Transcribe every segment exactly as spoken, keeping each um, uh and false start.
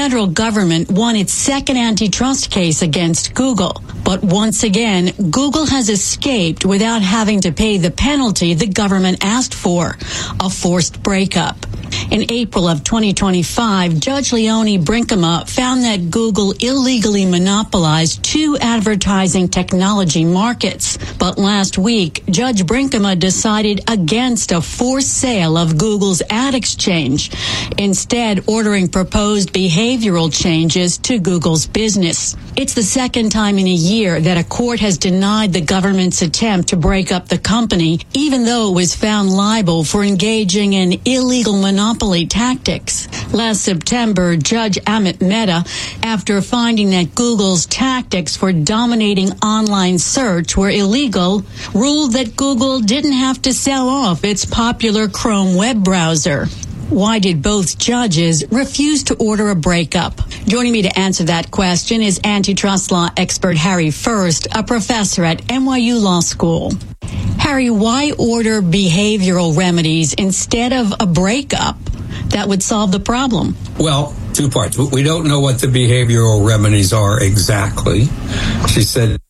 federal government won its second antitrust case against Google. But once again, Google has escaped without having to pay the penalty the government asked for, a forced breakup. In April of twenty twenty-five, Judge Leonie Brinkema found that Google illegally monopolized two advertising technology markets. But last week, Judge Brinkema decided against a forced sale of Google's ad exchange, instead ordering proposed behavioral changes to Google's business. It's the second time in a year that a court has denied the government's attempt to break up the company, even though it was found liable for engaging in illegal monopoly tactics. Last September, Judge Amit Mehta, after finding that Google's tactics for dominating online search were illegal, ruled that Google didn't have to sell off its popular Chrome web browser. Why did both judges refuse to order a breakup? Joining me to answer that question is antitrust law expert Harry First, a professor at N Y U Law School. Harry, why order behavioral remedies instead of a breakup that would solve the problem? Well, two parts. We don't know what the behavioral remedies are exactly. She said,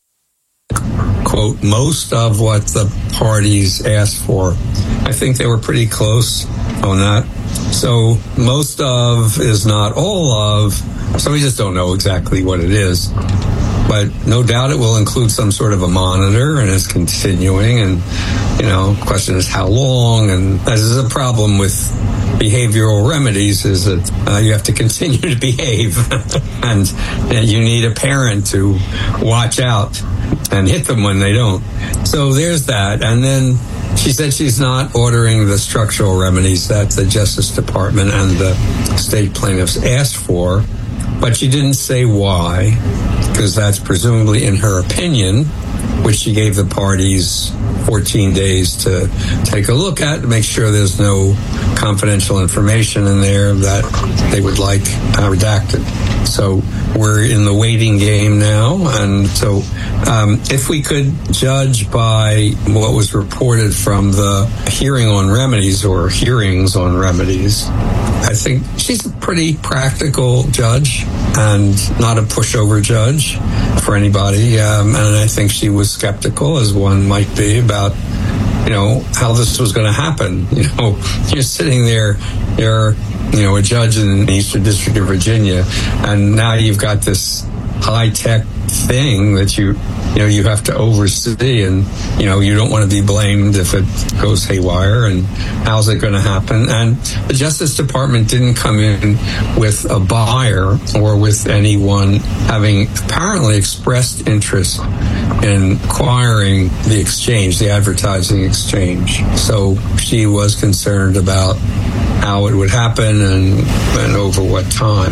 quote, most of what the parties asked for. I think they were pretty close on that. So most of is not all of, so we just don't know exactly what it is. But no doubt it will include some sort of a monitor, and it's continuing. And, you know, the question is how long. And this is a problem with behavioral remedies, is that uh, you have to continue to behave. and, and you need a parent to watch out and hit them when they don't. So there's that. And then she said she's not ordering the structural remedies that the Justice Department and the state plaintiffs asked for, but she didn't say why, because that's presumably in her opinion, which she gave the parties fourteen days to take a look at to make sure there's no confidential information in there that they would like uh, redacted. So we're in the waiting game now. And so um, if we could judge by what was reported from the hearing on remedies or hearings on remedies, I think she's a pretty practical judge and not a pushover judge for anybody. Um, and I think she was skeptical, as one might be, about, you know, how this was going to happen. You know, you're sitting there, you're, you know, a judge in the Eastern District of Virginia, and now you've got this high-tech thing that you, you know, you have to oversee, and, you know, you don't want to be blamed if it goes haywire, and how's it going to happen? And the Justice Department didn't come in with a buyer or with anyone having apparently expressed interest in acquiring the exchange, the advertising exchange. So she was concerned about how it would happen and, and over what time.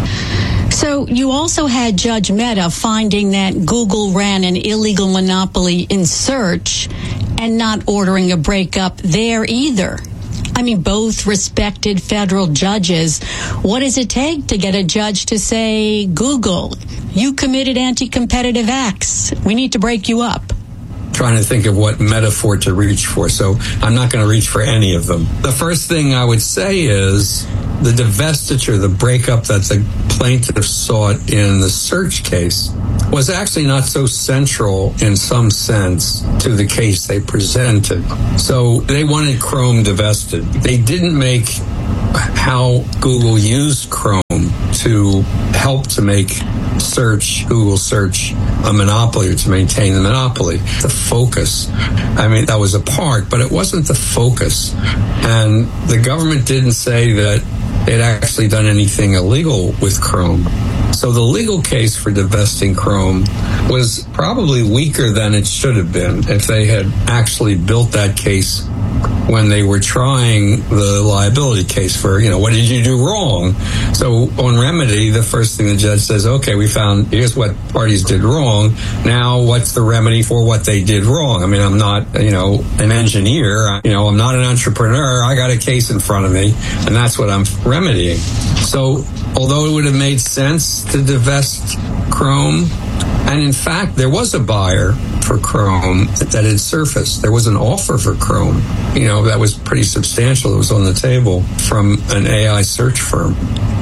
So you also had Judge Mehta finding that Google ran an illegal monopoly in search and not ordering a breakup there either. I mean, both respected federal judges. What does it take to get a judge to say, Google, you committed anti-competitive acts. We need to break you up? Trying to think of what metaphor to reach for, so I'm not going to reach for any of them. The first thing I would say is the divestiture, the breakup that the plaintiff sought in the search case was actually not so central in some sense to the case they presented. So they wanted Chrome divested. They didn't make how Google used Chrome to help to make search, Google search, a monopoly, or to maintain the monopoly. The focus, I mean, that was a part, but it wasn't the focus. And the government didn't say that it actually done anything illegal with Chrome. So the legal case for divesting Chrome was probably weaker than it should have been if they had actually built that case when they were trying the liability case for, you know, what did you do wrong? So on remedy, the first thing the judge says, okay, we found, here's what parties did wrong. Now what's the remedy for what they did wrong? I mean, I'm not, you know, an engineer. You know, I'm not an entrepreneur. I got a case in front of me, and that's what I'm remedying. So although it would have made sense to divest Chrome, and in fact, there was a buyer for Chrome that had surfaced. There was an offer for Chrome, you know, that was pretty substantial. It was on the table from an A I search firm.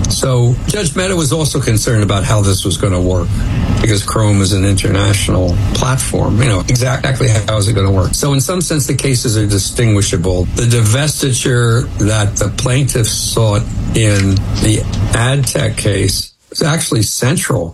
So Judge Mehta was also concerned about how this was going to work, because Chrome is an international platform. You know, exactly how is it going to work? So in some sense, the cases are distinguishable. The divestiture that the plaintiffs sought in the ad tech case is actually central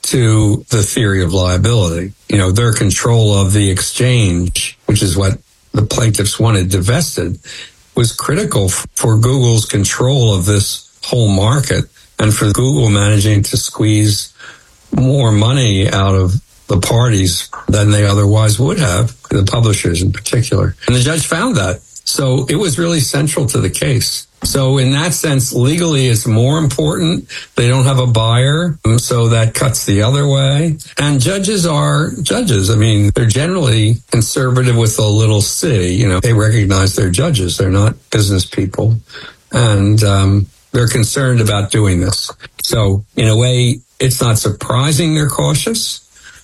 to the theory of liability. You know, their control of the exchange, which is what the plaintiffs wanted divested, was critical for Google's control of this whole market and for Google managing to squeeze more money out of the parties than they otherwise would have, the publishers in particular. And the judge found that. So it was really central to the case. So in that sense, legally, it's more important. They don't have a buyer, so that cuts the other way. And judges are judges. I mean, they're generally conservative with a little c. You know, they recognize they're judges. They're not business people. And um, they're concerned about doing this. So in a way, it's not surprising they're cautious,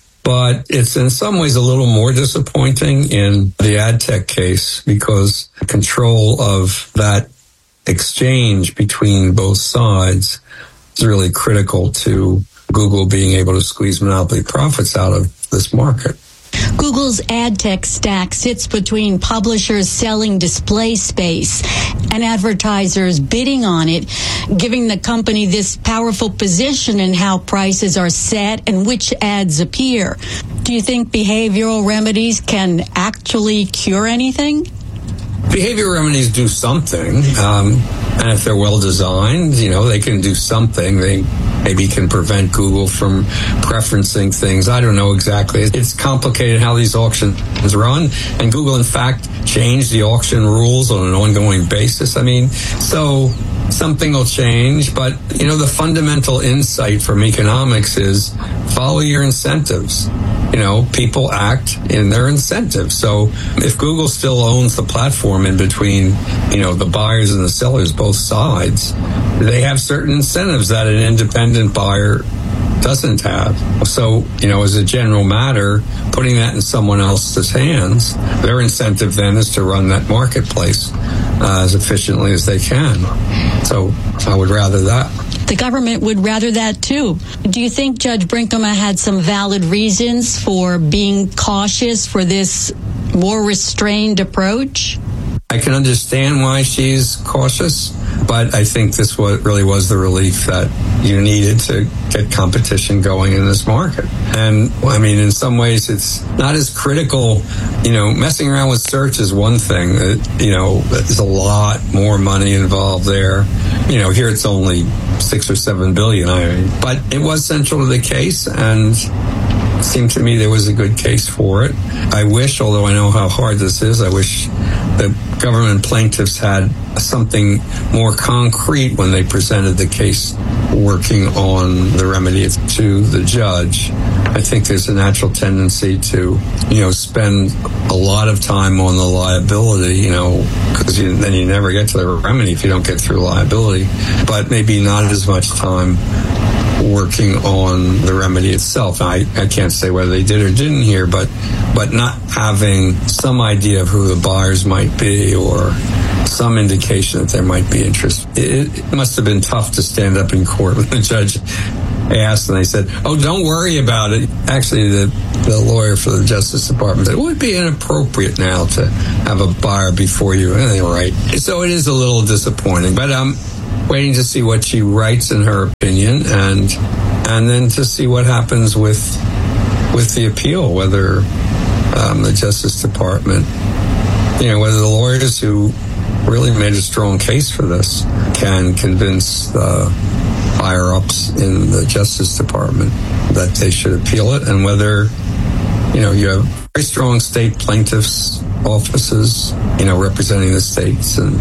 but it's in some ways a little more disappointing in the ad tech case, because control of that exchange between both sides is really critical to Google being able to squeeze monopoly profits out of this market. Google's ad tech stack sits between publishers selling display space and advertisers bidding on it, giving the company this powerful position in how prices are set and which ads appear. Do you think behavioral remedies can actually cure anything? Behavioral remedies do something, um, and if they're well designed, you know, they can do something. They maybe can prevent Google from preferencing things. I don't know exactly. It's complicated how these auctions run, and Google, in fact, changed the auction rules on an ongoing basis. I mean, so something will change, but, you know, the fundamental insight from economics is follow your incentives. You know, people act in their incentives. So if Google still owns the platform in between, you know, the buyers and the sellers, both sides, they have certain incentives that an independent buyer doesn't have. So, you know, as a general matter, putting that in someone else's hands, their incentive then is to run that marketplace uh, as efficiently as they can. So I would rather that. The government would rather that too. Do you think Judge Brinkema had some valid reasons for being cautious for this more restrained approach? I can understand why she's cautious, but I think this was, really was the relief that you needed to get competition going in this market. And I mean, in some ways, it's not as critical. You know, messing around with search is one thing. That, you know, there's a lot more money involved there. You know, here it's only six or seven billion. I mean, but it was central to the case, and it seemed to me there was a good case for it. I wish, although I know how hard this is, I wish the government plaintiffs had something more concrete when they presented the case working on the remedy to the judge. I think there's a natural tendency to, you know, spend a lot of time on the liability, you know, because you, then you never get to the remedy if you don't get through liability, but maybe not as much time working on the remedy itself. I, I can't say whether they did or didn't here, but but not having some idea of who the buyers might be or some indication that there might be interest. It, it must have been tough to stand up in court when the judge asked and they said, oh, don't worry about it. Actually, the, the lawyer for the Justice Department said, it would be inappropriate now to have a buyer before you. And they were right. So it is a little disappointing, but I'm waiting to see what she writes in her opinion, and and then to see what happens with with the appeal, whether um, the Justice Department, you know, whether the lawyers who really made a strong case for this can convince the higher-ups in the Justice Department that they should appeal it, and whether, you know, you have very strong state plaintiffs' offices, you know, representing the states, and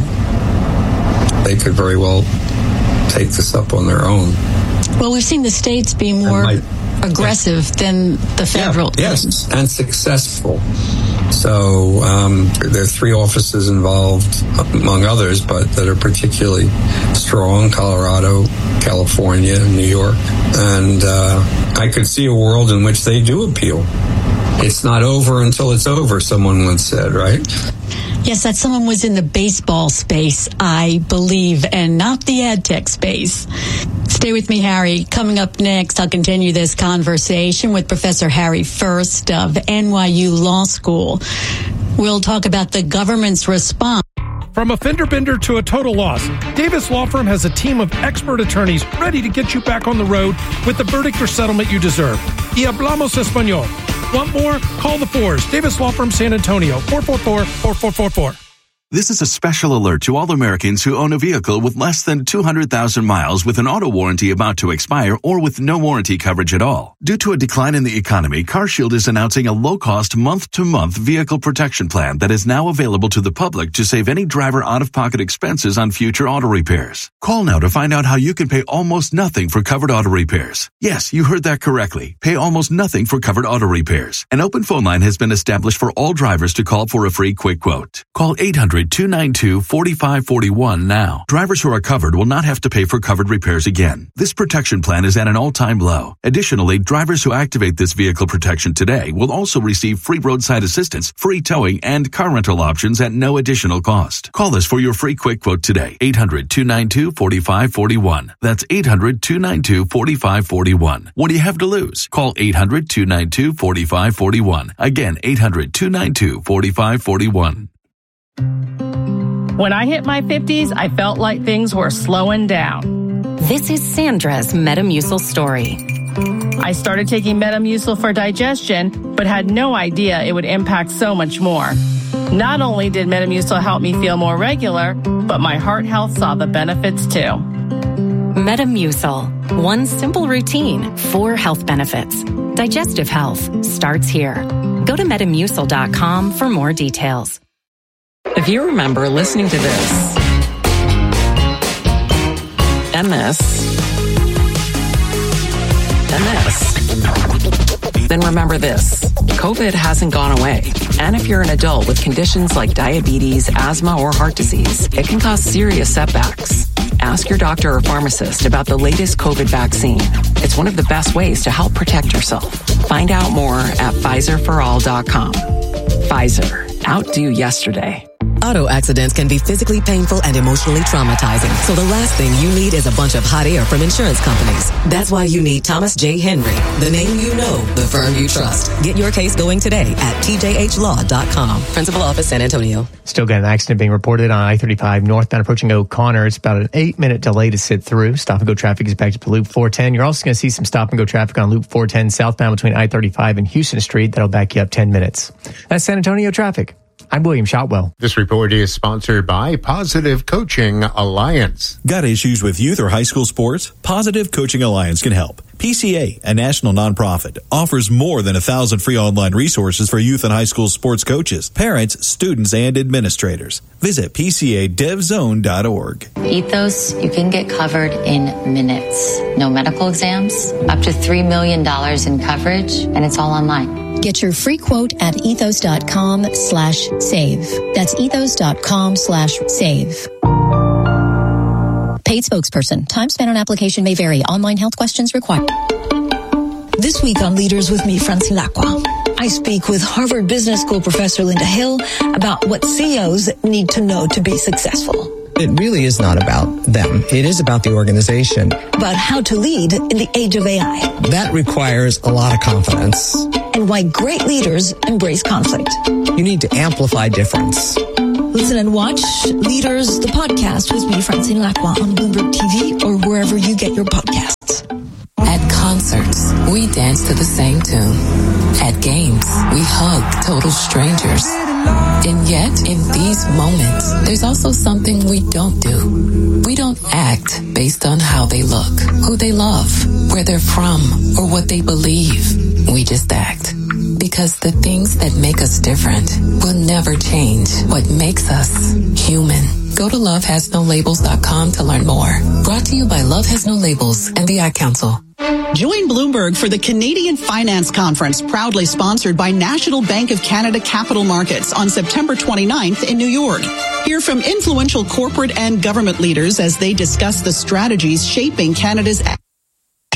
they could very well take this up on their own. Well, we've seen the states be more might, aggressive yeah. than the federal. Yeah, yes, and successful. So um, there are three offices involved, among others, but that are particularly strong: Colorado, California, New York. And uh, I could see a world in which they do appeal. it's not over until it's over, someone once said, right? Yes, that someone was in the baseball space, I believe, and not the ad tech space. Stay with me, Harry. Coming up next, I'll continue this conversation with Professor Harry First of N Y U Law School. We'll talk about the government's response. From a fender bender to a total loss, Davis Law Firm has a team of expert attorneys ready to get you back on the road with the verdict or settlement you deserve. Y hablamos español. Want more? Call the Fours. Davis Law Firm, San Antonio, four four four, four four four four. This is a special alert to all Americans who own a vehicle with less than two hundred thousand miles with an auto warranty about to expire or with no warranty coverage at all. Due to a decline in the economy, CarShield is announcing a low-cost month-to-month vehicle protection plan that is now available to the public to save any driver out-of-pocket expenses on future auto repairs. Call now to find out how you can pay almost nothing for covered auto repairs. Yes, you heard that correctly. Pay almost nothing for covered auto repairs. An open phone line has been established for all drivers to call for a free quick quote. Call eight hundred, two nine two, four five four one now. Drivers who are covered will not have to pay for covered repairs again. This protection plan is at an all-time low. Additionally, drivers who activate this vehicle protection today will also receive free roadside assistance, free towing, and car rental options at no additional cost. Call us for your free quick quote today. eight hundred, two nine two, four five four one. That's eight hundred, two nine two, four five four one. What do you have to lose? Call eight hundred, two nine two, four five four one. Again, eight hundred, two nine two, four five four one. When I hit my fifties, I felt like things were slowing down. This is Sandra's Metamucil story. I started taking Metamucil for digestion, but had no idea it would impact so much more. Not only did Metamucil help me feel more regular, but my heart health saw the benefits too. Metamucil. One simple routine, four health benefits. Digestive health starts here. Go to metamucil dot com for more details. If you remember listening to this, and this, and this, then remember this. COVID hasn't gone away. And if you're an adult with conditions like diabetes, asthma, or heart disease, it can cause serious setbacks. Ask your doctor or pharmacist about the latest COVID vaccine. It's one of the best ways to help protect yourself. Find out more at Pfizer for all dot com. Pfizer. Outdo yesterday. Auto accidents can be physically painful and emotionally traumatizing. So the last thing you need is a bunch of hot air from insurance companies. That's why you need Thomas J. Henry, the name you know, the firm you trust. Get your case going today at T J H law dot com. Principal Office, San Antonio. Still got an accident being reported on I thirty-five northbound approaching O'Connor. It's about an eight-minute delay to sit through. Stop-and-go traffic is back to Loop four ten. You're also going to see some stop-and-go traffic on Loop four ten southbound between I thirty-five and Houston Street. That'll back you up ten minutes. That's San Antonio traffic. I'm William Shotwell. This report is sponsored by Positive Coaching Alliance. Got issues with youth or high school sports? Positive Coaching Alliance can help. P C A, a national nonprofit, offers more than a thousand free online resources for youth and high school sports coaches, parents, students, and administrators. Visit P C A dev zone dot org. Ethos, you can get covered in minutes. No medical exams, up to three million dollars in coverage, and it's all online. Get your free quote at ethos dot com slash save. That's ethos dot com slash save. Paid spokesperson. Time spent on application may vary. Online health questions required. This week on Leaders with me, Francine Lacqua, I speak with Harvard Business School professor Linda Hill about what C E Os need to know to be successful. It really is not about them. It is about the organization. About how to lead in the age of A I. That requires a lot of confidence. And why great leaders embrace conflict. You need to amplify difference. Listen and watch Leaders, the podcast with me, Francine Lacqua, on Bloomberg T V or wherever you get your podcasts. At concerts, we dance to the same tune. At games, we hug total strangers. And yet, in these moments, there's also something we don't do. We don't act based on how they look, who they love, where they're from, or what they believe. We just act. Because the things that make us different will never change what makes us human. Go to love has no labels dot com to learn more. Brought to you by Love Has No Labels and the Ad Council. Join Bloomberg for the Canadian Finance Conference, proudly sponsored by National Bank of Canada Capital Markets on September twenty-ninth in New York. Hear from influential corporate and government leaders as they discuss the strategies shaping Canada's future.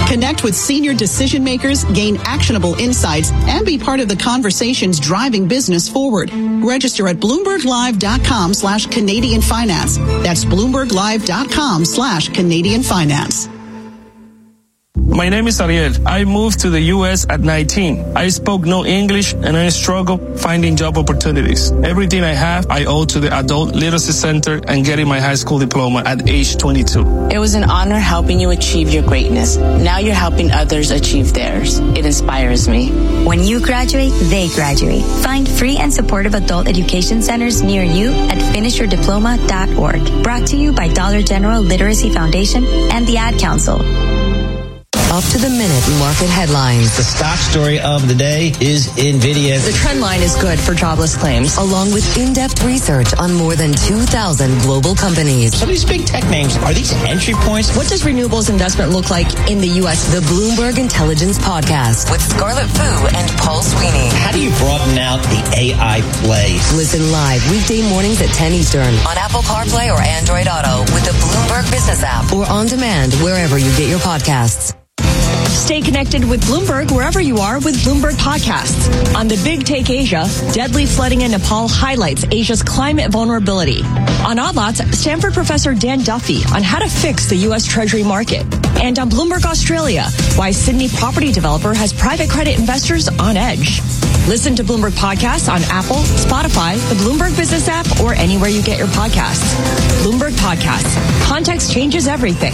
Connect with senior decision makers, gain actionable insights, and be part of the conversations driving business forward. Register at bloomberglive.com slash Canadian Finance. That's bloomberglive.com slash Canadian Finance. My name is Ariel. I moved to the U S at nineteen. I spoke no English and I struggled finding job opportunities. Everything I have, I owe to the Adult Literacy Center and getting my high school diploma at age twenty-two. It was an honor helping you achieve your greatness. Now you're helping others achieve theirs. It inspires me. When you graduate, they graduate. Find free and supportive adult education centers near you at finish your diploma dot org. Brought to you by Dollar General Literacy Foundation and the Ad Council. Up to the minute market headlines. The stock story of the day is NVIDIA. The trend line is good for jobless claims. Along with in-depth research on more than two thousand global companies. Some of these big tech names, are these entry points? What does renewables investment look like in the U S? The Bloomberg Intelligence Podcast with Scarlett Fu and Paul Sweeney. How do you broaden out the A I plays? Listen live weekday mornings at ten Eastern on Apple CarPlay or Android Auto with the Bloomberg Business app or on demand wherever you get your podcasts. Stay connected with Bloomberg wherever you are with Bloomberg Podcasts. On The Big Take Asia, deadly flooding in Nepal highlights Asia's climate vulnerability. On Odd Lots, Stanford professor Dan Duffy on how to fix the U S Treasury market. And on Bloomberg Australia, why Sydney property developer has private credit investors on edge. Listen to Bloomberg Podcasts on Apple, Spotify, the Bloomberg Business app, or anywhere you get your podcasts. Bloomberg Podcasts. Context changes everything.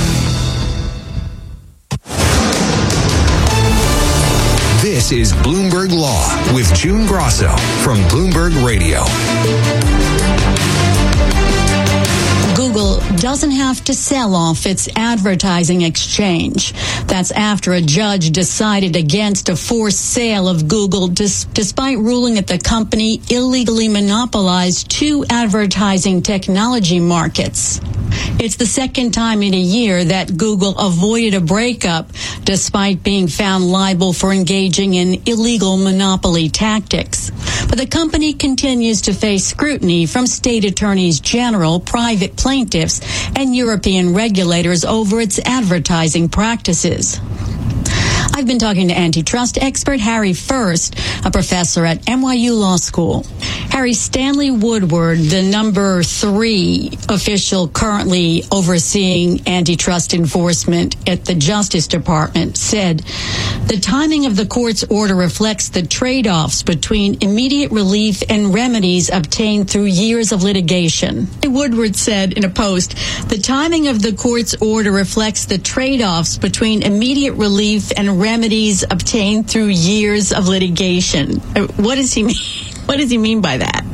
This is Bloomberg Law with June Grosso from Bloomberg Radio. Google doesn't have to sell off its advertising exchange. That's after a judge decided against a forced sale of Google dis- despite ruling that the company illegally monopolized two advertising technology markets. It's the second time in a year that Google avoided a breakup despite being found liable for engaging in illegal monopoly tactics. But the company continues to face scrutiny from state attorneys general, private plaintiffs, and European regulators over its advertising practices. I've been talking to antitrust expert Harry First, a professor at N Y U Law School. Harry, Stanley Woodward, the number three official currently overseeing antitrust enforcement at the Justice Department, said the timing of the court's order reflects the trade-offs between immediate relief and remedies obtained through years of litigation. Woodward said in a post, the timing of the court's order reflects the trade-offs between immediate relief and remedies obtained through years of litigation. What does he mean? What does he mean by that?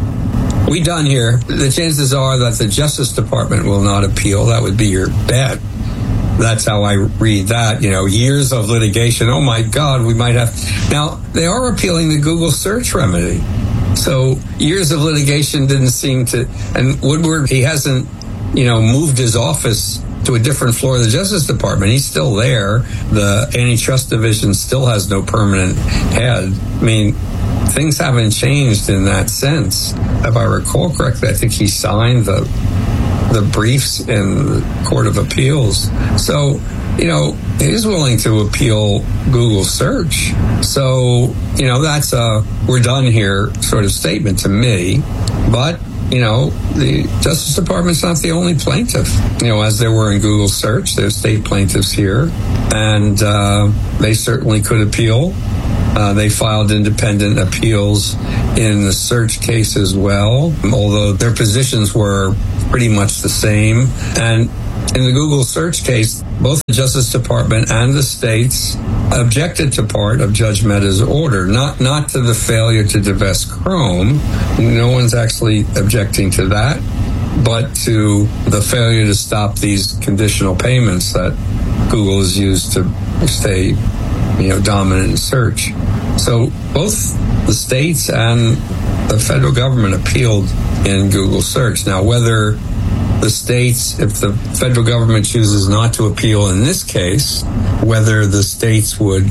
We done here. The chances are that the Justice Department will not appeal. That would be your bet. That's how I read that. You know, years of litigation. Oh my God, we might have. Now, they are appealing the Google search remedy. So years of litigation didn't seem to, and Woodward, he hasn't, you know, moved his office to a different floor of the Justice Department. He's still there. The antitrust division still has no permanent head. I mean, things haven't changed in that sense. If I recall correctly, I think he signed the the briefs in the Court of Appeals. So, you know, he's willing to appeal Google search. So, you know, that's a we're done here sort of statement to me. But, you know, the Justice Department's not the only plaintiff. You know, as there were in Google search, there's state plaintiffs here, and uh, they certainly could appeal. Uh, they filed independent appeals in the search case as well, although their positions were pretty much the same. And in the Google search case, both the Justice Department and the states objected to part of Judge Mehta's order, not not to the failure to divest Chrome. No one's actually objecting to that, but to the failure to stop these conditional payments that Google has used to stay, you know, dominant in search. So both the states and the federal government appealed in Google search. Now, whether the states, if the federal government chooses not to appeal in this case, whether the states would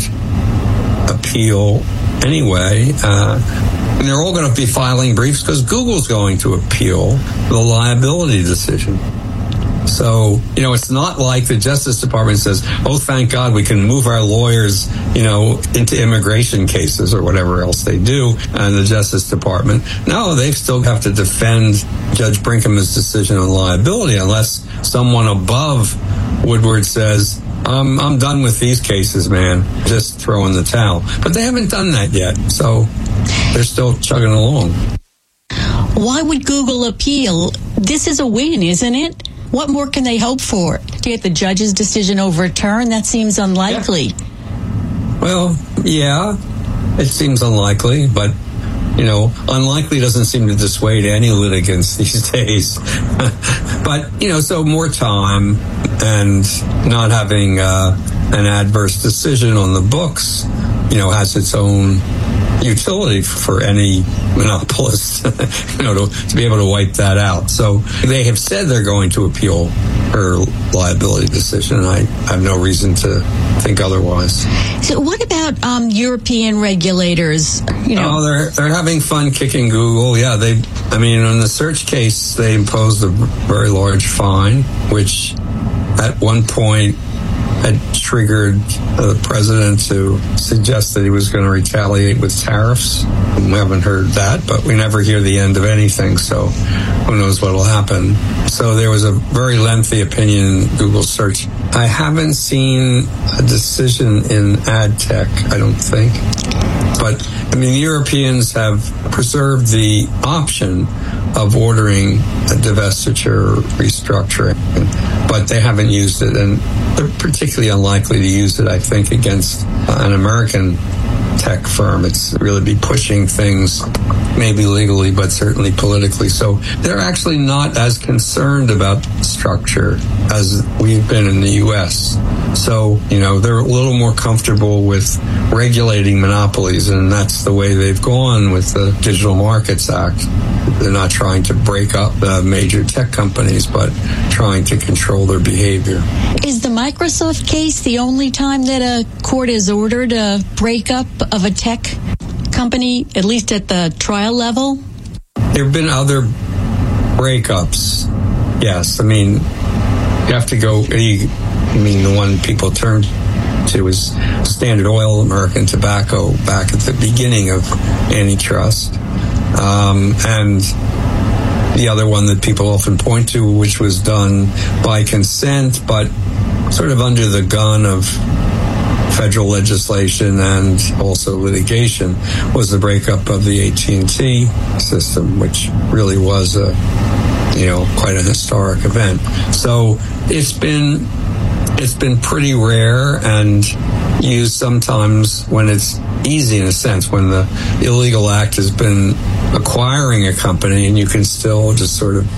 appeal anyway, uh, and they're all going to be filing briefs because Google's going to appeal the liability decision. So, you know, it's not like the Justice Department says, oh, thank God we can move our lawyers, you know, into immigration cases or whatever else they do in the Justice Department. No, they still have to defend Judge Brinkema's decision on liability unless someone above Woodward says, um, I'm done with these cases, man. Just throw in the towel. But they haven't done that yet, so they're still chugging along. Why would Google appeal? This is a win, isn't it? What more can they hope for? To get the judge's decision overturned? That seems unlikely. Yeah. Well, yeah, it seems unlikely, but, you know, unlikely doesn't seem to dissuade any litigants these days. But, you know, so more time and not having uh, an adverse decision on the books, you know, has its own utility for any monopolist, you know, to, to be able to wipe that out. So they have said they're going to appeal her liability decision, and I have no reason to think otherwise. So what about um, European regulators? You know, oh, they're they're having fun kicking Google. Yeah, they. I mean, in the search case, they imposed a very large fine, which at one point had triggered the president to suggest that he was going to retaliate with tariffs. We haven't heard that, but we never hear the end of anything, so who knows what will happen. So there was a very lengthy opinion in Google search. I haven't seen a decision in ad tech, I don't think. But, I mean, the Europeans have preserved the option of ordering a divestiture or restructuring, but they haven't used it, and they're particularly unlikely to use it, I think, against an American tech firm. It's really be pushing things, maybe legally, but certainly politically. So they're actually not as concerned about structure as we've been in the U S. So, you know, they're a little more comfortable with regulating monopolies, and that's the way they've gone with the Digital Markets Act. They're not trying to break up the major tech companies, but trying to control their behavior. Is the Microsoft case the only time that a court has ordered a breakup of a tech company, at least at the trial level? There have been other breakups, yes. I mean, you have to go, I mean, the one people turn to is Standard Oil, American Tobacco, back at the beginning of antitrust. Um, and the other one that people often point to, which was done by consent, but sort of under the gun of federal legislation and also litigation, was the breakup of the A T and T system, which really was a, you know, quite a historic event. So it's been it's been pretty rare and used sometimes when it's easy, in a sense, when the illegal act has been acquiring a company and you can still just sort of,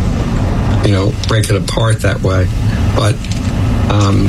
you know, break it apart that way. But um,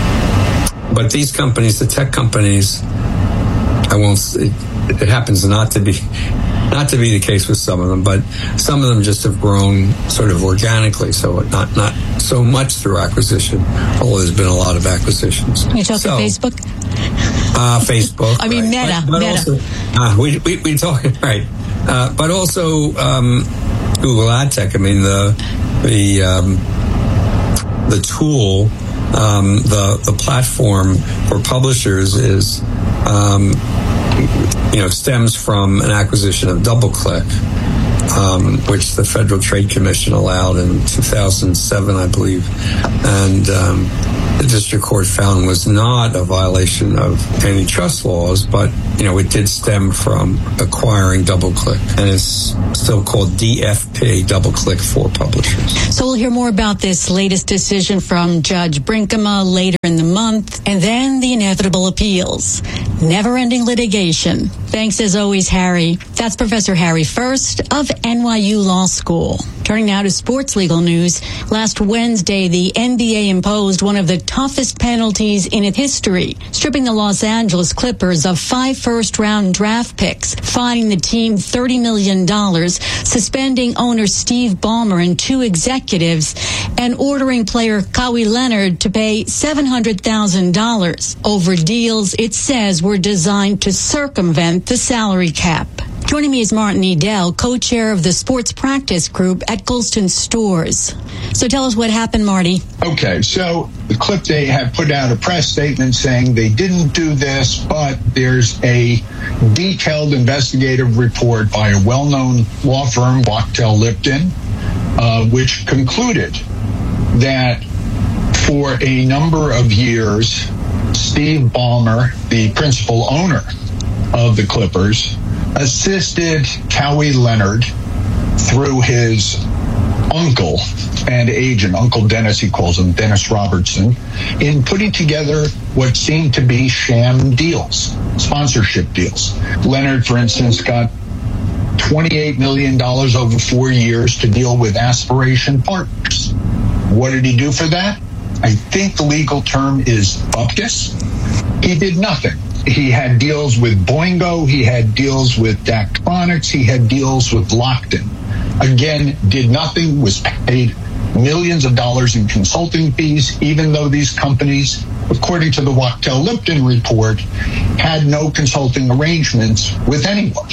but these companies, the tech companies, I won't. It, it happens not to be not to be the case with some of them, but some of them just have grown sort of organically. So not not so much through acquisition, although there's been a lot of acquisitions. You talking so, Facebook? Uh, Facebook. I mean, right. Meta. But, but Meta. Also, uh, we we we talking right, uh, but also um, Google Ad Tech. I mean, the the um, the tool, um, the the platform for publishers is, um, you know, stems from an acquisition of DoubleClick, um, which the Federal Trade Commission allowed in two thousand seven, I believe, and um, the district court found was not a violation of antitrust laws, but, you know, it did stem from acquiring DoubleClick, and it's still called D F P, DoubleClick for Publishers. So we'll hear more about this latest decision from Judge Brinkema later in the month, and then the inevitable appeals. Never-ending litigation. Thanks as always, Harry. That's Professor Harry First of N Y U Law School. Turning now to sports legal news. Last Wednesday, the N B A imposed one of the toughest penalties in its history, stripping the Los Angeles Clippers of five first-round draft picks, fining the team thirty million dollars, suspending owner Steve Ballmer and two executives executives and ordering player Kawhi Leonard to pay seven hundred thousand dollars over deals it says were designed to circumvent the salary cap. Joining me is Martin Edel, co-chair of the sports practice group at Gulston Stores. So tell us what happened, Marty. Okay, so the Clip Day have put out a press statement saying they didn't do this, but there's a detailed investigative report by a well-known law firm, Wachtell Lipton, uh, which concluded that for a number of years, Steve Ballmer, the principal owner of the Clippers, assisted Kawhi Leonard through his uncle and agent, Uncle Dennis, he calls him, Dennis Robertson, in putting together what seemed to be sham deals, sponsorship deals. Leonard, for instance, got twenty-eight million dollars over four years to deal with Aspiration Partners. What did he do for that? I think the legal term is bupkis. He did nothing. He had deals with Boingo. He had deals with Daktronics. He had deals with Lockton. Again, did nothing, was paid millions of dollars in consulting fees, even though these companies, according to the Wachtell Lipton report, had no consulting arrangements with anyone.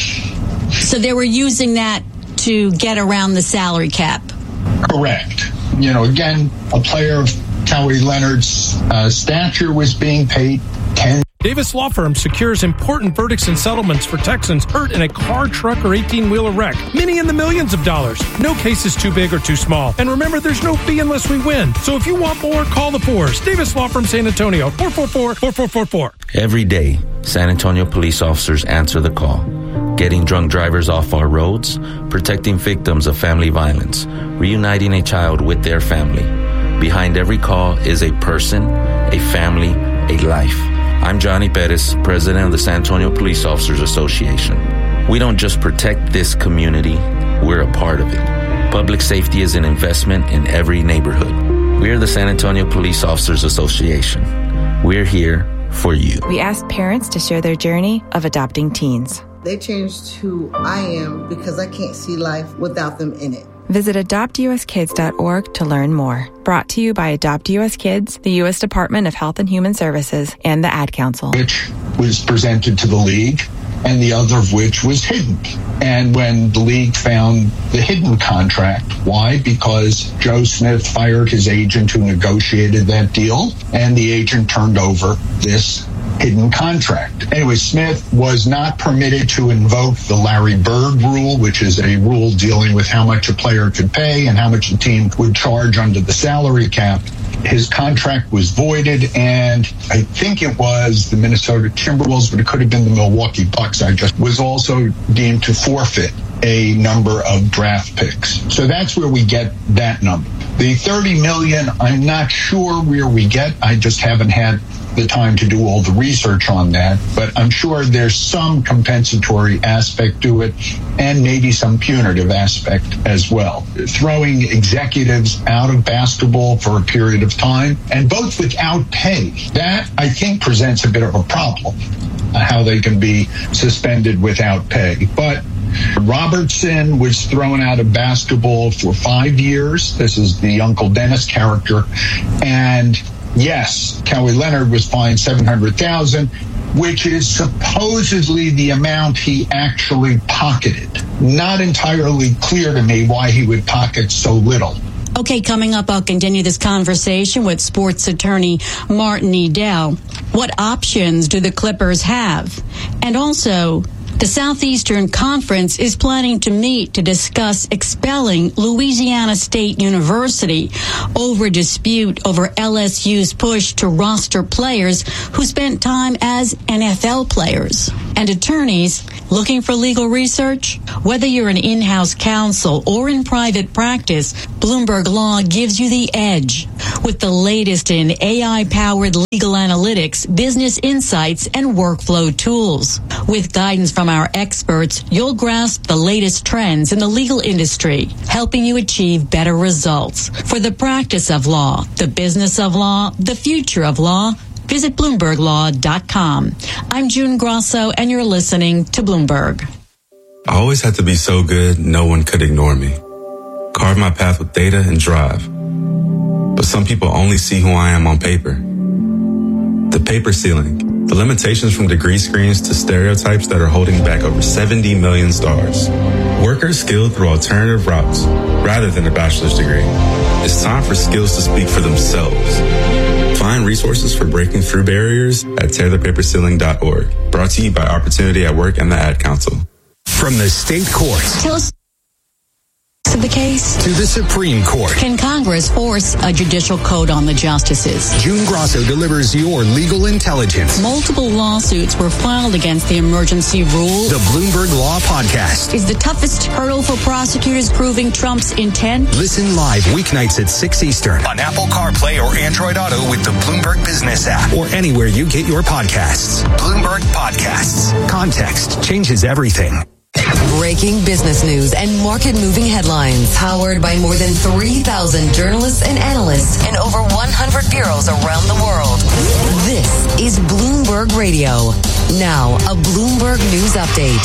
So they were using that to get around the salary cap. Correct. You know, again, a player of Kawhi Leonard's uh, stature was being paid ten. Davis Law Firm secures important verdicts and settlements for Texans hurt in a car, truck, or eighteen-wheeler wreck. Many in the millions of dollars. No case is too big or too small. And remember, there's no fee unless we win. So if you want more, call the fours. Davis Law Firm San Antonio, four four four, four four four four. Every day, San Antonio police officers answer the call. Getting drunk drivers off our roads, protecting victims of family violence, reuniting a child with their family. Behind every call is a person, a family, a life. I'm Johnny Perez, president of the San Antonio Police Officers Association. We don't just protect this community, we're a part of it. Public safety is an investment in every neighborhood. We're the San Antonio Police Officers Association. We're here for you. We asked parents to share their journey of adopting teens. They changed who I am because I can't see life without them in it. Visit adopt u s kids dot org to learn more. Brought to you by Adopt U S Kids, the U S Department of Health and Human Services, and the Ad Council. Which was presented to the league, and the other of which was hidden. And when the league found the hidden contract, why? Because Joe Smith fired his agent who negotiated that deal, and the agent turned over this hidden contract. Anyway, Smith was not permitted to invoke the Larry Bird rule, which is a rule dealing with how much a player could pay and how much a team would charge under the salary cap. His contract was voided, and I think it was the Minnesota Timberwolves, but it could have been the Milwaukee Bucks. I just was also deemed to forfeit a number of draft picks. So that's where we get that number. The thirty million, I'm not sure where we get. I just haven't had the time to do all the research on that, but I'm sure there's some compensatory aspect to it and maybe some punitive aspect as well. Throwing executives out of basketball for a period of time, and both without pay, that I think presents a bit of a problem, how they can be suspended without pay. But Robertson was thrown out of basketball for five years. This is the Uncle Dennis character. And yes, Kawhi Leonard was fined seven hundred thousand dollars, which is supposedly the amount he actually pocketed. Not entirely clear to me why he would pocket so little. Okay, coming up, I'll continue this conversation with sports attorney Martin Edel. What options do the Clippers have? And also, the Southeastern Conference is planning to meet to discuss expelling Louisiana State University over dispute over L S U's push to roster players who spent time as N F L players. And attorneys looking for legal research? Whether you're an in-house counsel or in private practice, Bloomberg Law gives you the edge with the latest in A I-powered legal analytics, business insights, and workflow tools. With guidance from our experts, you'll grasp the latest trends in the legal industry, helping you achieve better results. For the practice of law, the business of law, the future of law, visit Bloomberg Law dot com. I'm June Grosso, and you're listening to Bloomberg. I always had to be so good, no one could ignore me. carve my path with data and drive. But some people only see who I am on paper. The paper ceiling, the limitations from degree screens to stereotypes that are holding back over seventy million stars. Workers skilled through alternative routes rather than a bachelor's degree. It's time for skills to speak for themselves. Find resources for breaking through barriers at tear the paper ceiling dot org. Brought to you by Opportunity at Work and the Ad Council. From the state courts. Tell us of the case to the Supreme Court. Can Congress force a judicial code on the justices? June Grosso delivers your legal intelligence. Multiple lawsuits were filed against the emergency rule. The Bloomberg Law Podcast is the toughest hurdle for prosecutors proving Trump's intent. Listen live weeknights at six Eastern on Apple CarPlay or Android Auto with the Bloomberg Business app or anywhere you get your podcasts. Bloomberg Podcasts. Context changes everything. Breaking business news and market-moving headlines. Powered by more than three thousand journalists and analysts in over one hundred bureaus around the world. This is Bloomberg Radio. Now, a Bloomberg News Update.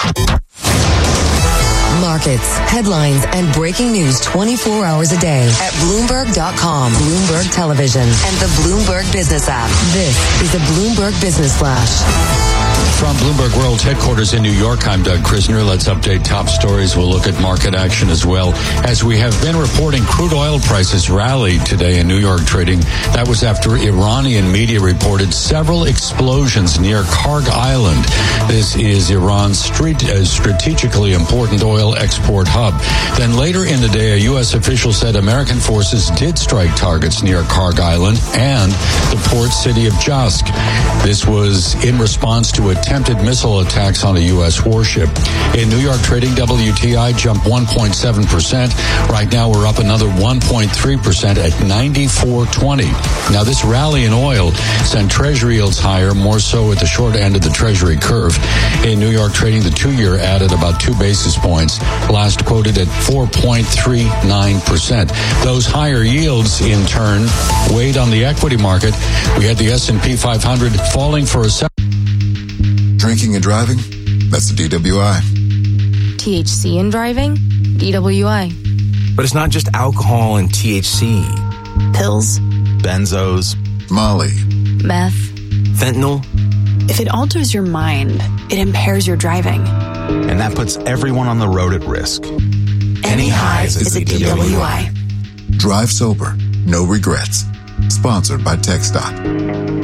Markets, headlines, and breaking news twenty-four hours a day at Bloomberg dot com, Bloomberg Television, and the Bloomberg Business app. This is the Bloomberg Business Flash. From Bloomberg World Headquarters in New York, I'm Doug Krisner. Let's update top stories. We'll look at market action as well. As we have been reporting, crude oil prices rallied today in New York trading. That was after Iranian media reported several explosions near Karg Island. This is Iran's street, uh, strategically important oil export hub. Then later in the day, a U S official said American forces did strike targets near Karg Island and the port city of Jask. This was in response to attempted missile attacks on a U S warship. In New York trading, W T I jumped one point seven percent. Right now, we're up another one point three percent at ninety-four twenty. Now, this rally in oil sent Treasury yields higher, more so at the short end of the Treasury curve. In New York trading, the two-year added about two basis points, last quoted at four point three nine percent. Those higher yields, in turn, weighed on the equity market. We had the S and P five hundred falling for a second. Drinking and driving? That's the D W I. T H C in driving? D W I. But it's not just alcohol and T H C. Pills. Benzos. Molly. Meth. Fentanyl. If it alters your mind, it impairs your driving. And that puts everyone on the road at risk. Any highs is a D W I. Drive sober. No regrets. Sponsored by TxDOT.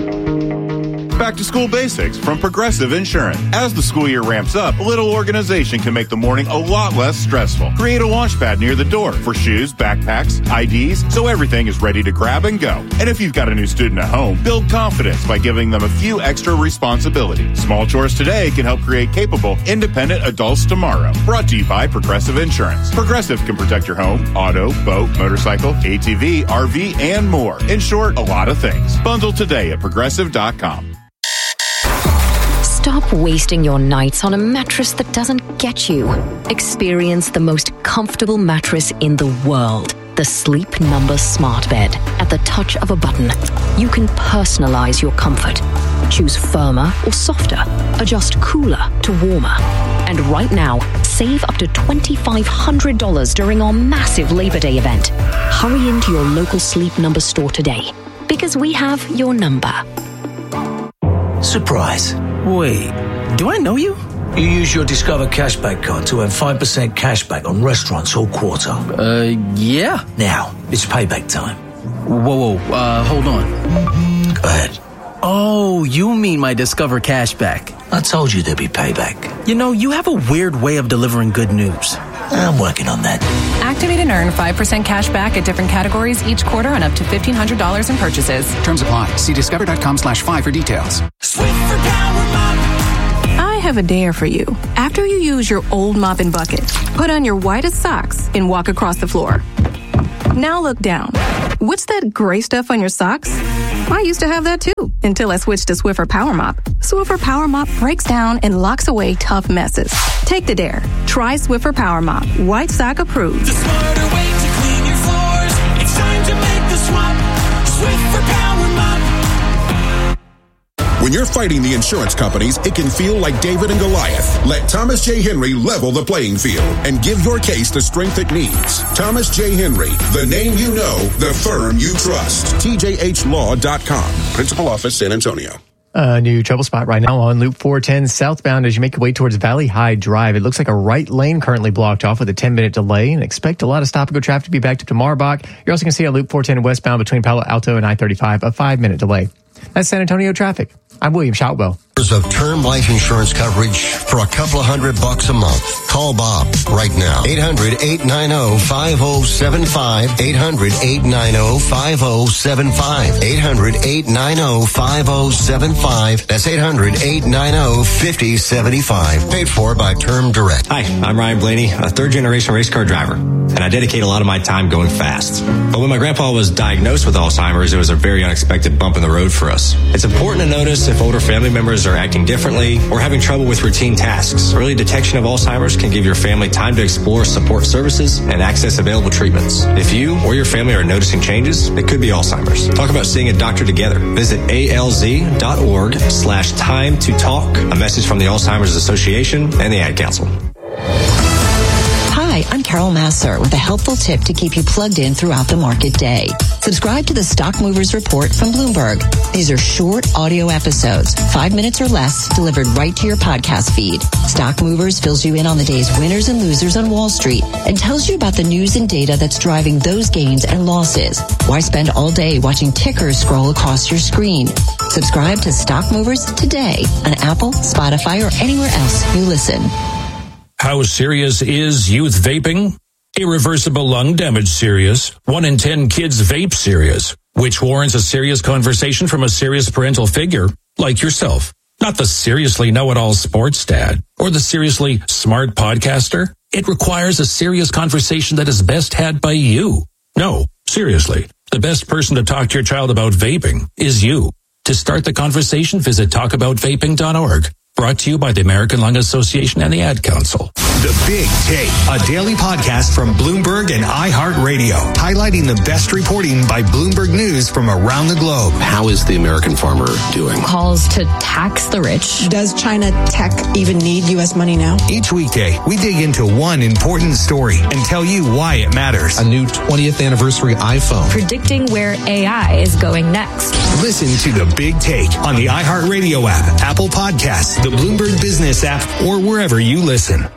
Back to school basics from Progressive Insurance. As the school year ramps up, a little organization can make the morning a lot less stressful. Create a launch pad near the door for shoes, backpacks, I Ds, so everything is ready to grab and go. And if you've got a new student at home, build confidence by giving them a few extra responsibilities. Small chores today can help create capable, independent adults tomorrow. Brought to you by Progressive Insurance. Progressive can protect your home, auto, boat, motorcycle, A T V, R V, and more. In short, a lot of things. Bundle today at Progressive dot com. Stop wasting your nights on a mattress that doesn't get you. Experience the most comfortable mattress in the world. The Sleep Number Smart Bed. At the touch of a button, you can personalize your comfort. Choose firmer or softer. Adjust cooler to warmer. And right now, save up to two thousand five hundred dollars during our massive Labor Day event. Hurry into your local Sleep Number store today, because we have your number. Surprise. Wait, do I know you? You use your Discover Cashback card to earn five percent cashback on restaurants all quarter. Uh, yeah. Now, it's payback time. Whoa, whoa, uh, hold on. Go ahead. Oh, you mean my Discover Cashback. I told you there'd be payback. You know, you have a weird way of delivering good news. I'm working on that. Activate and earn five percent cash back at different categories each quarter on up to fifteen hundred dollars in purchases. Terms apply. See discover.com slash five for details. I have a dare for you. After you use your old mop and bucket, put on your whitest socks and walk across the floor. Now look down. What's that gray stuff on your socks? I used to have that too, until I switched to Swiffer Power Mop. Swiffer Power Mop breaks down and locks away tough messes. Take the dare. Try Swiffer Power Mop. White sock approved. The smarter way to clean your floors. It's time to make the swap. Swiffer Power Mop. When you're fighting the insurance companies, it can feel like David and Goliath. Let Thomas J. Henry level the playing field and give your case the strength it needs. Thomas J. Henry, the name you know, the firm you trust. T J H law dot com. Principal Office, San Antonio. A new trouble spot right now on Loop four ten southbound as you make your way towards Valley High Drive. It looks like a right lane currently blocked off with a ten-minute delay, and expect a lot of stop-and-go traffic to be backed up to Marbach. You're also going to see on Loop four ten westbound between Palo Alto and I thirty-five a five-minute delay. That's San Antonio traffic. I'm William Shoutwell. Of term life insurance coverage for a couple of hundred bucks a month. Call Bob right now. eight hundred, eight nine zero, five zero seven five. eight hundred, eight nine zero, five zero seven five. eight hundred, eight nine zero, five zero seven five. That's eight hundred, eight nine zero, five zero seven five. Paid for by Term Direct. Hi, I'm Ryan Blaney, a third-generation race car driver, and I dedicate a lot of my time going fast. But when my grandpa was diagnosed with Alzheimer's, it was a very unexpected bump in the road for us. It's important to notice if older family members are acting differently or having trouble with routine tasks. Early detection of Alzheimer's can give your family time to explore support services and access available treatments. If you or your family are noticing changes, it could be Alzheimer's. Talk about seeing a doctor together. Visit alz.org slash time to talk. A message from the Alzheimer's Association and the Ad Council. Hi, I'm Carol Masser with a helpful tip to keep you plugged in throughout the market day. Subscribe to the Stock Movers Report from Bloomberg. These are short audio episodes, five minutes or less, delivered right to your podcast feed. Stock Movers fills you in on the day's winners and losers on Wall Street and tells you about the news and data that's driving those gains and losses. Why spend all day watching tickers scroll across your screen? Subscribe to Stock Movers today on Apple, Spotify, or anywhere else you listen. How serious is youth vaping? Irreversible lung damage serious. One in ten kids vape serious, which warrants a serious conversation from a serious parental figure like yourself. Not the seriously know-it-all sports dad or the seriously smart podcaster. It requires a serious conversation that is best had by you. No, seriously, the best person to talk to your child about vaping is you. To start the conversation, visit talk about vaping dot org. Brought to you by the American Lung Association and the Ad Council. The Big Take, a daily podcast from Bloomberg and iHeartRadio, highlighting the best reporting by Bloomberg News from around the globe. How is the American farmer doing? Calls to tax the rich. Does China tech even need U S money now? Each weekday, we dig into one important story and tell you why it matters. A new twentieth anniversary iPhone. Predicting where A I is going next. Listen to The Big Take on the iHeartRadio app, Apple Podcasts, the Bloomberg Business app, or wherever you listen.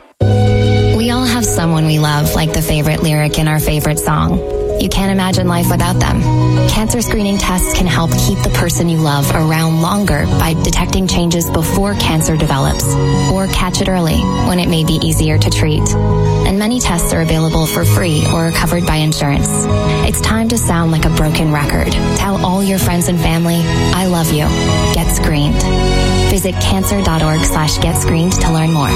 We all have someone we love, like the favorite lyric in our favorite song. You can't imagine life without them. Cancer screening tests can help keep the person you love around longer by detecting changes before cancer develops, or catch it early when it may be easier to treat. And many tests are available for free or covered by insurance. It's time to sound like a broken record. Tell all your friends and family, I love you. Get screened. Visit cancer.org slash get screened to learn more.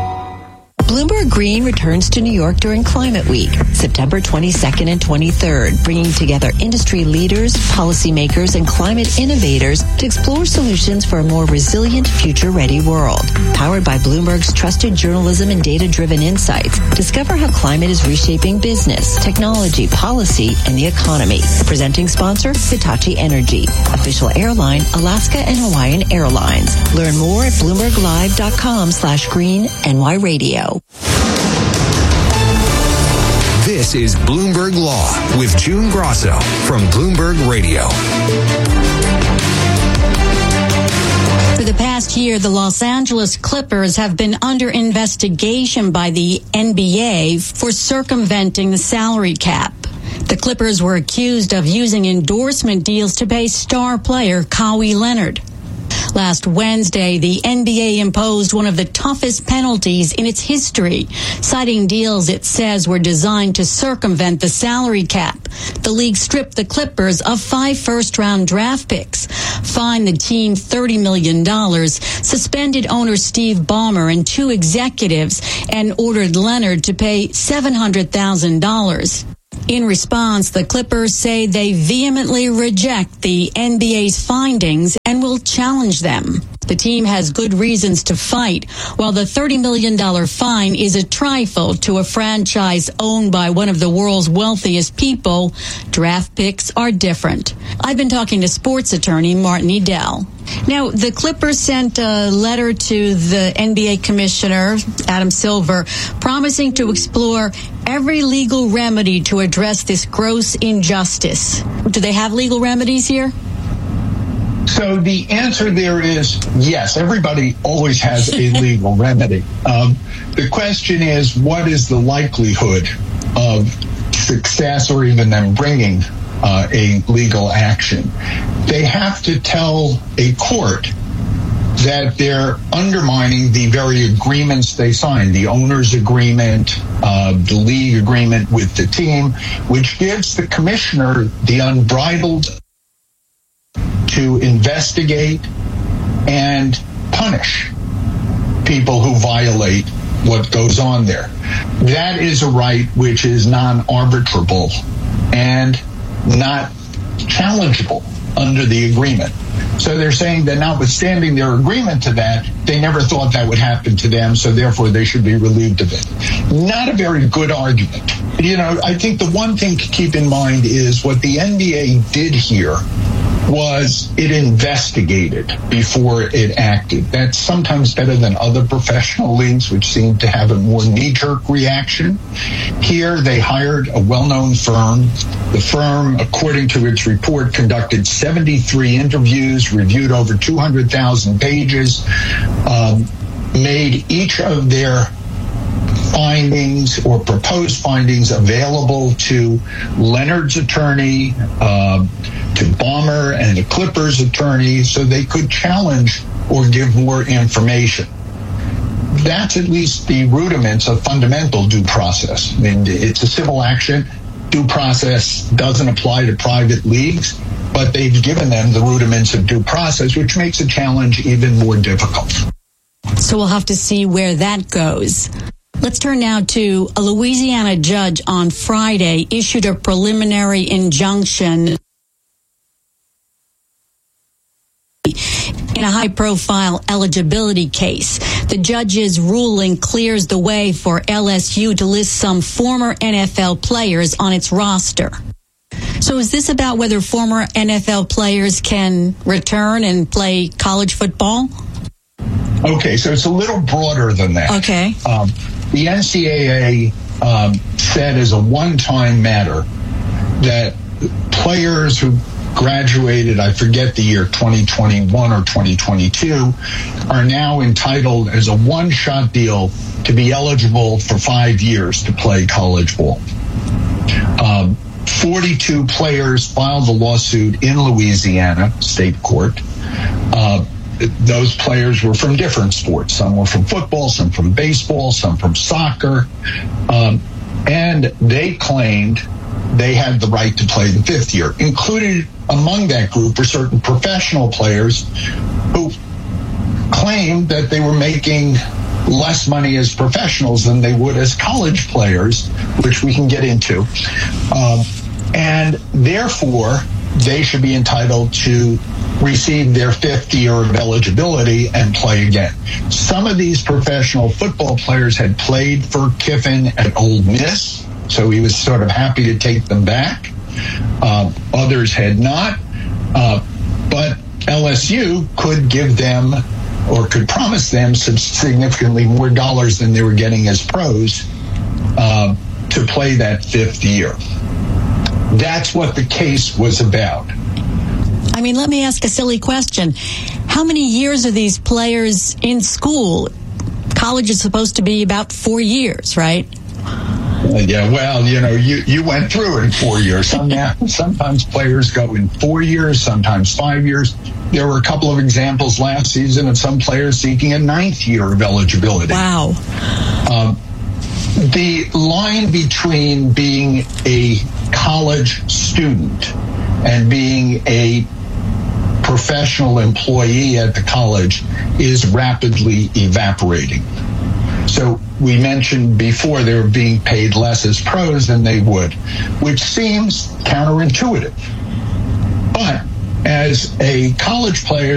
Bloomberg Green returns to New York during Climate Week, September twenty-second and twenty-third, bringing together industry leaders, policymakers, and climate innovators to explore solutions for a more resilient, future-ready world. Powered by Bloomberg's trusted journalism and data-driven insights, discover how climate is reshaping business, technology, policy, and the economy. Presenting sponsor, Hitachi Energy. Official airline, Alaska and Hawaiian Airlines. Learn more at bloomberglive.com slash green NY radio. This is Bloomberg Law with June Grosso from Bloomberg Radio. For the past year, the Los Angeles Clippers have been under investigation by the N B A for circumventing the salary cap. The Clippers were accused of using endorsement deals to pay star player Kawhi Leonard. Last Wednesday, the N B A imposed one of the toughest penalties in its history, citing deals it says were designed to circumvent the salary cap. The league stripped the Clippers of five first-round draft picks, fined the team thirty million dollars, suspended owner Steve Ballmer and two executives, and ordered Leonard to pay seven hundred thousand dollars. In response, the Clippers say they vehemently reject the N B A's findings and will challenge them. The team has good reasons to fight. While the thirty million dollars fine is a trifle to a franchise owned by one of the world's wealthiest people, draft picks are different. I've been talking to sports attorney Martin Edel. Now, the Clippers sent a letter to the N B A commissioner, Adam Silver, promising to explore every legal remedy to address this gross injustice. Do they have legal remedies here? So the answer there is yes. Everybody always has a legal remedy. Um, the question is, what is the likelihood of success or even them bringing uh, a legal action? They have to tell a court that they're undermining the very agreements they signed, the owner's agreement, uh, the league agreement with the team, which gives the commissioner the unbridled to investigate and punish people who violate what goes on there. That is a right which is non-arbitrable and not challengeable under the agreement. So they're saying that notwithstanding their agreement to that, they never thought that would happen to them, so therefore they should be relieved of it. Not a very good argument. You know, I think the one thing to keep in mind is what the N B A did here was it investigated before it acted. That's sometimes better than other professional leagues, which seem to have a more knee-jerk reaction. Here, they hired a well-known firm. The firm, according to its report, conducted seventy-three interviews, reviewed over two hundred thousand pages, um, made each of their findings or proposed findings available to Leonard's attorney, uh, to Ballmer and the Clippers attorney, so they could challenge or give more information. That's at least the rudiments of fundamental due process. I mean, it's a civil action. Due process doesn't apply to private leagues, but they've given them the rudiments of due process, which makes a challenge even more difficult. So we'll have to see where that goes. Let's turn now to a Louisiana judge on Friday issued a preliminary injunction in a high-profile eligibility case. The judge's ruling clears the way for L S U to list some former N F L players on its roster. So is this about whether former N F L players can return and play college football? Okay, so it's a little broader than that. Okay. Um, the N C double A um, said as a one-time matter that players who graduated, I forget the year, twenty twenty-one or twenty twenty-two, are now entitled as a one-shot deal to be eligible for five years to play college ball. Um, forty-two players filed a lawsuit in Louisiana State Court. Uh, those players were from different sports. Some were from football, some from baseball, some from soccer. Um, and they claimed they had the right to play the fifth year. Included among that group were certain professional players who claimed that they were making less money as professionals than they would as college players, which we can get into. Um, and therefore, they should be entitled to receive their fifth year of eligibility and play again. Some of these professional football players had played for Kiffin at Ole Miss, so he was sort of happy to take them back. Uh, others had not, uh, but L S U could give them or could promise them significantly more dollars than they were getting as pros uh, to play that fifth year. That's what the case was about. I mean, let me ask a silly question. How many years are these players in school? College is supposed to be about four years, right? Uh, yeah, well, you know, you, you went through it in four years. Some, sometimes players go in four years, sometimes five years. There were a couple of examples last season of some players seeking a ninth year of eligibility. Wow. Um, the line between being a college student and being a professional employee at the college is rapidly evaporating. So we mentioned before they were being paid less as pros than they would, which seems counterintuitive. But as a college player,